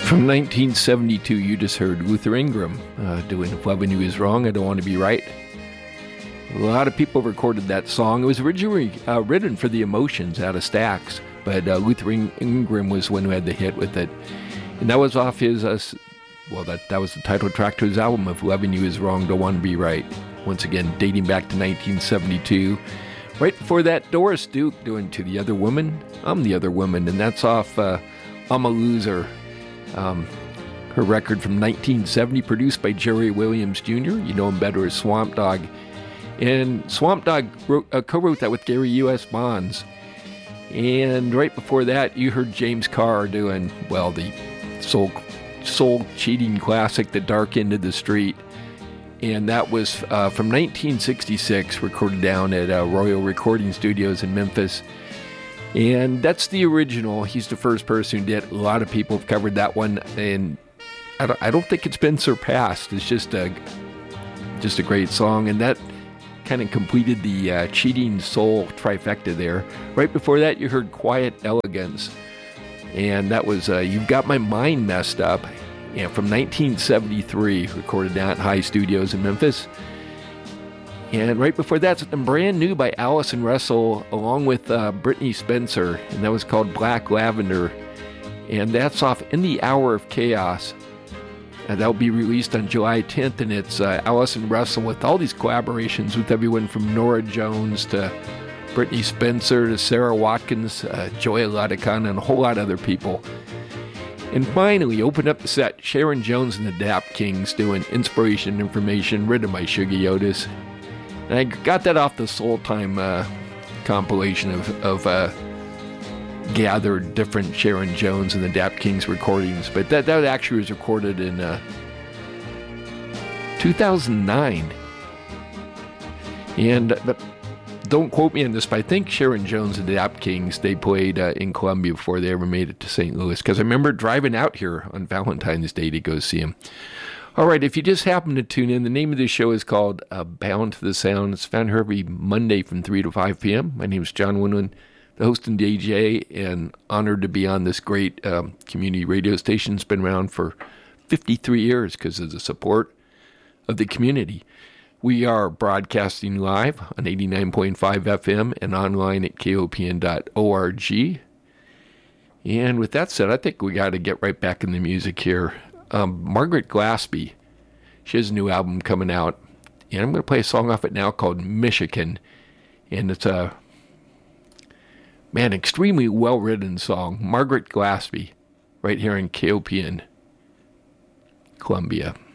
From 1972, you just heard Luther Ingram doing If Loving You Is Wrong, I Don't Want to Be Right. A lot of people recorded that song. It was originally written for the Emotions out of Stax, but Luther Ingram was the one who had the hit with it. And that was off his, that was the title track to his album, If Loving You Is Wrong, Don't Want to Be Right. Once again, dating back to 1972. Right before that, Doris Duke doing To the Other Woman, I'm the Other Woman, and that's off I'm a Loser. Her record from 1970, produced by Jerry Williams Jr. You know him better as Swamp Dogg. And Swamp Dogg co-wrote that with Gary U.S. Bonds. And right before that, you heard James Carr doing, the soul cheating classic, The Dark End of the Street. And that was from 1966, recorded down at Royal Recording Studios in Memphis. And that's the original. He's the first person who did it. A lot of people have covered that one, and I don't think it's been surpassed. It's just a great song, and that kind of completed the cheating soul trifecta there. Right before that, you heard Quiet Elegance, and that was You've Got My Mind Messed Up, and from 1973, recorded down at High Studios in Memphis. And right before that, something brand new by Allison Russell, along with Brittany Spencer, and that was called Black Lavender. And that's off In the Hour of Chaos. And that'll be released on July 10th, and it's Allison Russell with all these collaborations with everyone from Norah Jones to Brittany Spencer to Sarah Watkins, Joya Ladakana, and a whole lot of other people. And finally, opened up the set, Sharon Jones and the Dap Kings doing Inspiration and Information, written by Shuggie Otis. And I got that off the Soul Time compilation of gathered different Sharon Jones and the Dap Kings recordings. But that actually was recorded in 2009. And don't quote me on this, but I think Sharon Jones and the Dap Kings, they played in Columbia before they ever made it to St. Louis. Because I remember driving out here on Valentine's Day to go see them. All right, if you just happen to tune in, the name of this show is called Bound to the Sound. It's found here every Monday from 3 to 5 p.m. My name is John Winland, the host and DJ, and honored to be on this great community radio station. It's been around for 53 years because of the support of the community. We are broadcasting live on 89.5 FM and online at kopn.org. And with that said, I think we got to get right back in the music here. Margaret Glaspie, she has a new album coming out, and I'm going to play a song off it now called Michigan, and it's a extremely well-written song. Margaret Glaspie, right here in KOPN, Columbia.